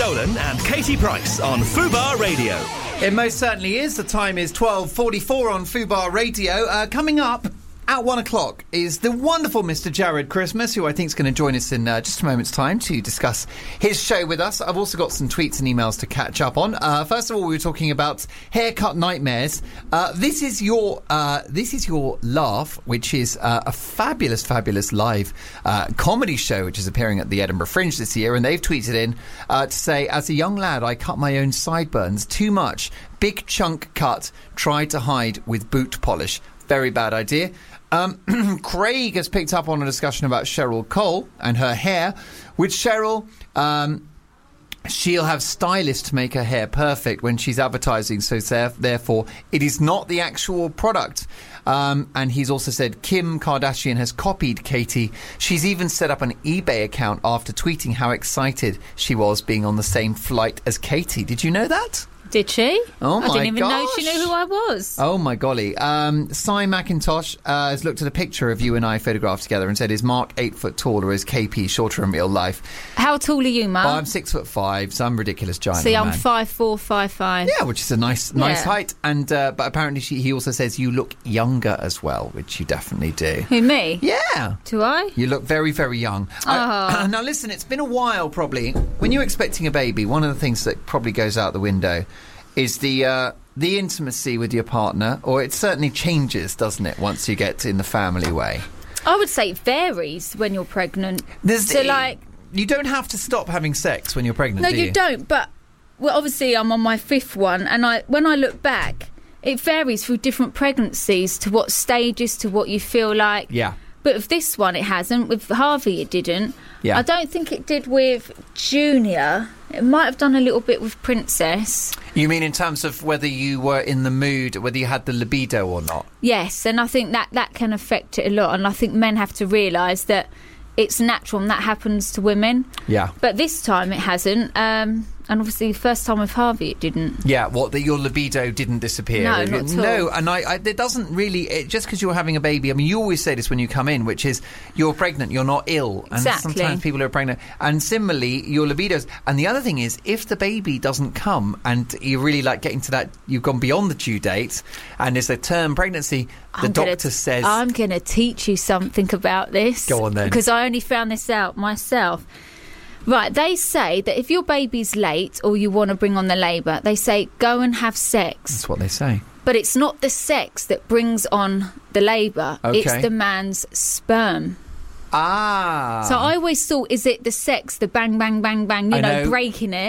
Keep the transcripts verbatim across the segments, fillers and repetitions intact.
Dolan and Katie Price on Fubar Radio. It most certainly is. The time is twelve forty-four on Fubar Radio. Uh, coming up at one o'clock is the wonderful Mister Jared Christmas, who I think is going to join us in uh, just a moment's time to discuss his show with us. I've also got some tweets and emails to catch up on. Uh, first of all, we were talking about haircut nightmares. Uh, this is your uh, this is your laugh, which is uh, a fabulous, fabulous live uh, comedy show which is appearing at the Edinburgh Fringe this year, and they've tweeted in uh, to say, as a young lad, I cut my own sideburns too much. Big chunk cut. Tried to hide with boot polish. Very bad idea. Um, Craig has picked up on a discussion about Cheryl Cole and her hair. With Cheryl, um, she'll have stylists to make her hair perfect when she's advertising, so therefore it is not the actual product. Um, and he's also said Kim Kardashian has copied Katie. She's even set up an eBay account after tweeting how excited she was being on the same flight as Katie. Did you know that? Did she? Oh, my I didn't even gosh. know she knew who I was. Oh, my golly. Um, Cy McIntosh uh, has looked at a picture of you and I photographed together and said, is Mark eight foot tall or is K P shorter in real life? How tall are you, Mark? Oh, I'm six foot five, so I'm ridiculous giant. See, I'm man. five four, five five. Yeah, which is a nice nice Yeah. height. And uh, But apparently she, he also says you look younger as well, which you definitely do. Who, me? Yeah. Do I? You look very, very young. Oh. Uh, now, listen, it's been a while, probably. When you're expecting a baby, one of the things that probably goes out the window is the uh, the intimacy with your partner, or it certainly changes, doesn't it, once you get in the family way? I would say it varies when you're pregnant. There's so, the- like... You don't have to stop having sex when you're pregnant, No, do you you? don't, but... Well, obviously, I'm on my fifth one, and I when I look back, it varies through different pregnancies to what stages, to what you feel like. Yeah. But with this one, it hasn't. With Harvey, it didn't. Yeah. I don't think it did with Junior. It might have done a little bit with Princess. You mean in terms of whether you were in the mood, whether you had the libido or not? Yes, and I think that, that can affect it a lot. And I think men have to realise that it's natural and that happens to women. Yeah. But this time it hasn't. Um, and obviously the first time with Harvey it didn't. Yeah, what, that your libido didn't disappear? No, not at all. No, and I, I, it doesn't really... It, just because you're having a baby... I mean, you always say this when you come in, which is you're pregnant, you're not ill. And Exactly. sometimes people are pregnant. And similarly, your libidos... And the other thing is, if the baby doesn't come and you're really like getting to that... You've gone beyond the due date and it's a term pregnancy, the I'm doctor gonna, says... I'm going to teach you something about this. Go on then. Because I only found this out myself. Right, they say that if your baby's late or you want to bring on the labour, they say go and have sex. That's what they say. But it's not the sex that brings on the labour. Okay. It's the man's sperm. Ah. So I always thought, is it the sex, the bang, bang, bang, bang, you I know, know. breaking it?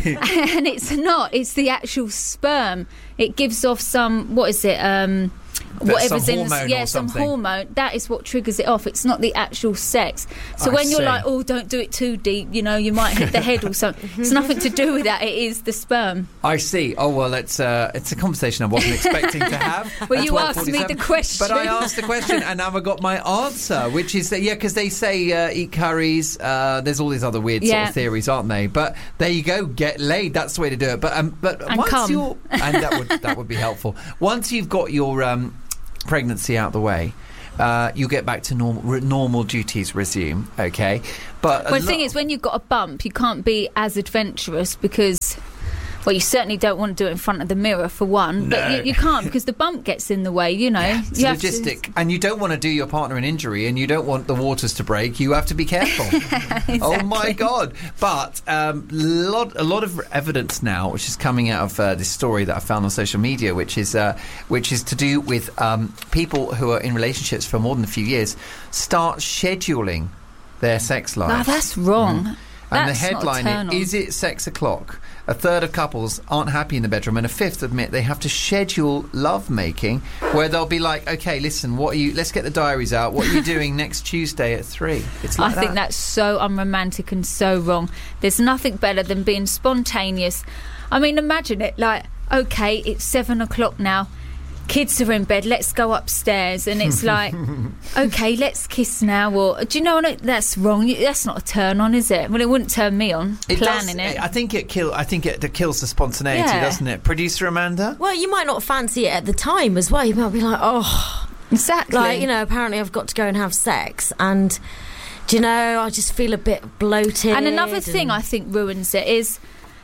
And it's not. It's the actual sperm. It gives off some, what is it, um... whatever's some in hormone yeah or some something. hormone, that is what triggers it off. It's not the actual sex. So I when you're see. like, oh, don't do it too deep, you know, you might hit the head or something, it's nothing to do with that. It is the sperm. I see. Oh, well, it's, uh, it's a conversation I wasn't expecting to have. Well, at you asked me twelve forty-seven. the question. But I asked the question and now I got my answer, which is that, yeah, because they say uh, eat curries. Uh, there's all these other weird sort Yeah. of theories, aren't they? But there you go, get laid. That's the way to do it. But um, but And once come. you're... And that would, that would be helpful. Once you've got your um, pregnancy out the way, uh, you get back to normal re- normal duties resume, okay? But a Well, the thing lot- is, when you've got a bump, you can't be as adventurous because... Well, you certainly don't want to do it in front of the mirror, for one. No. But you, you can't because the bump gets in the way, you know. Yeah, it's you have to- logistic. And you don't want to do your partner an injury and you don't want the waters to break. You have to be careful. Oh, my God. But um, lot, a lot of evidence now, which is coming out of uh, this story that I found on social media, which is uh, which is to do with um, people who are in relationships for more than a few years, start scheduling their sex lives. No, that's wrong. Mm. And That's the not a headline turn on. is, is it sex o'clock? A third of couples aren't happy in the bedroom, and a fifth admit they have to schedule love making, where they'll be like, "Okay, listen, what are you? Let's get the diaries out. What are you doing next Tuesday at three?" It's like I think that. that's so unromantic and so wrong. There's nothing better than being spontaneous. I mean, imagine it like, okay, it's seven o'clock now. Kids are in bed, let's go upstairs. And it's like, okay, let's kiss now. Or, do you know what? That's wrong. That's not a turn on, is it? Well, it wouldn't turn me on, It planning does, it. I think it kill. I think it, it kills the spontaneity, Yeah. doesn't it? Producer Amanda. Well, you might not fancy it at the time as well. You might be like, oh, Exactly. like, you know, apparently I've got to go and have sex, and do you know, I just feel a bit bloated. And another thing and- I think ruins it is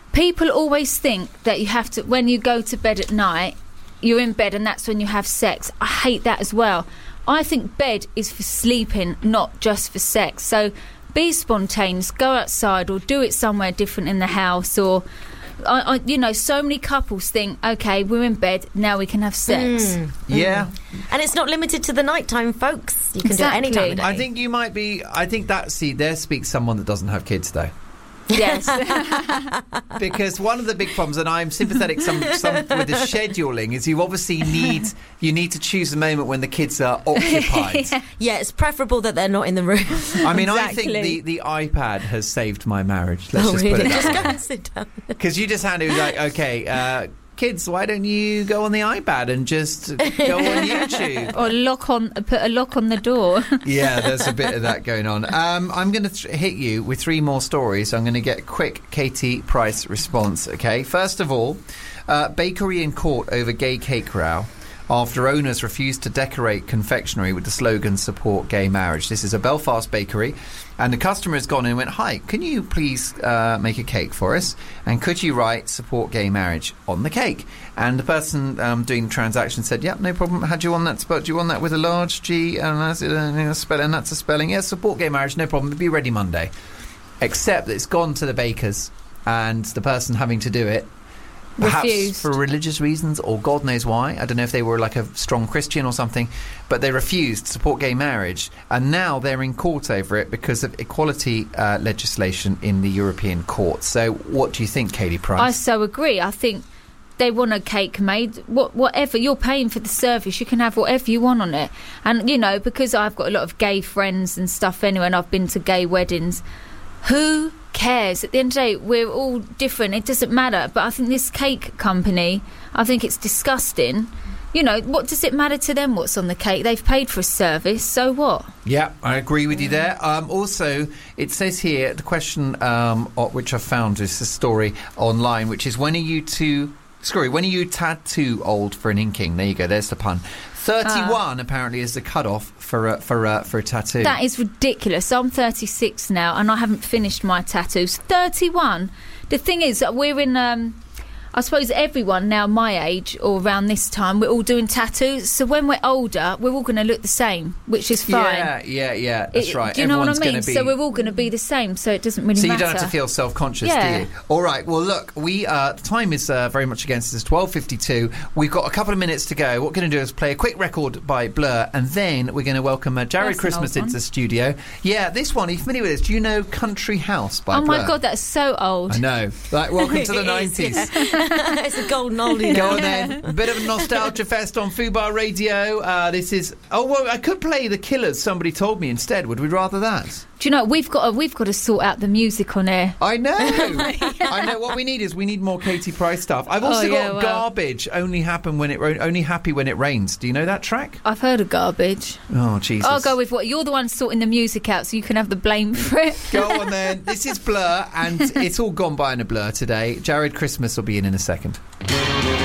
people always think that you have to, when you go to bed at night, you're in bed and that's when you have sex. I hate that as well. I think bed is for sleeping, not just for sex. So be spontaneous, go outside or do it somewhere different in the house. Or, I, I, you know, so many couples think, OK, we're in bed, now we can have sex. Mm. Yeah. Mm. And it's not limited to the nighttime, folks. You can Exactly. do it any time of day. I think you might be... I think that... See, there speaks someone that doesn't have kids, though. Yes. Because one of the big problems, and I'm sympathetic some, some with the scheduling, is you obviously need you need to choose the moment when the kids are occupied. Yeah. Yeah, it's preferable that they're not in the room. I mean, I Exactly. think the, the iPad has saved my marriage. Let's Oh, just really? put it Just that go way. and sit down. Because you just hand it like, okay, uh, kids, why don't you go on the iPad and just go on YouTube? Or lock on, put a lock on the door. Yeah, there's a bit of that going on. Um, I'm going to th- hit you with three more stories. I'm going to get a quick Katie Price response, okay? First of all, uh, bakery in court over gay cake row after owners refused to decorate confectionery with the slogan support gay marriage. This is a Belfast bakery, and the customer has gone in and went, hi, can you please uh, make a cake for us, and could you write support gay marriage on the cake? And the person um, doing the transaction said, yep, no problem, how do you want that spelled? Do you want that with a large G and that's a spelling, that's a spelling? Yeah, support gay marriage, no problem, it'll be ready Monday. Except that it's gone to the bakers, and the person having to do it, perhaps Refused. for religious reasons or God knows why. I don't know if they were like a strong Christian or something, but they refused to support gay marriage, and now they're in court over it because of equality uh, legislation in the European court. So what do you think, Katie Price? I so agree. I think they want a cake made. What, whatever, you're paying for the service, you can have whatever you want on it. And, you know, because I've got a lot of gay friends and stuff anyway, and I've been to gay weddings, who cares? At the end of the day, we're all different. It doesn't matter. But I think this cake company, I think it's disgusting. You know, what does it matter to them what's on the cake? They've paid for a service, so what? Yeah, I agree with you there. Um, also, it says here, the question um, uh, which I found is a story online, which is, when are you too... Sorry, when are you tattoo old for an inking? There you go, there's the pun. thirty-one, apparently, is the cut-off for a, for, a, for a tattoo. That is ridiculous. I'm thirty-six now and I haven't finished my tattoos. thirty-one. The thing is that we're in... Um, I suppose everyone now my age or around this time, we're all doing tattoos. So when we're older, we're all going to look the same, which is fine. Yeah, yeah, yeah, that's It- right. Do you know Everyone's what I mean? gonna be... So we're all going to be the same, so it doesn't really So you matter. don't have to feel self-conscious, Yeah. do you? All right. Well, look, we uh, the time is uh, very much against us. twelve fifty-two. We've got a couple of minutes to go. What we're going to do is play a quick record by Blur, and then we're going to welcome uh, Jared That's an Christmas old into one. the studio. Yeah, this one. Are you familiar with this? Do you know Country House by Oh Blur? my God, that's so old. I know. Like, welcome to the It is, nineties. It's a golden oldie. Go now. on then. A bit of a nostalgia fest on Fubar Radio. Uh, this is. Oh well, I could play The Killers. Somebody told me instead. Would we rather that? Do you know, we've got to, we've got to sort out the music on air. I know. I know. What we need is we need more Katie Price stuff. I've also Oh, yeah, got well. Garbage. Only happen when it ra- only happy when it rains. Do you know that track? I've heard of Garbage. Oh Jesus. I'll go with what you're the one sorting the music out, so you can have the blame for it. Go on then. This is Blur, and it's all gone by in a blur today. Jared Christmas will be in in a second.